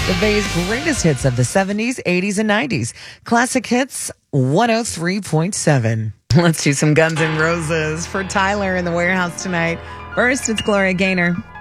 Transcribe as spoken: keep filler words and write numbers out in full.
The Bay's greatest hits of the seventies, eighties, and nineties. Classic Hits one oh three point seven. Let's do some Guns N' Roses for Tyler in the warehouse tonight. First, it's Gloria Gaynor.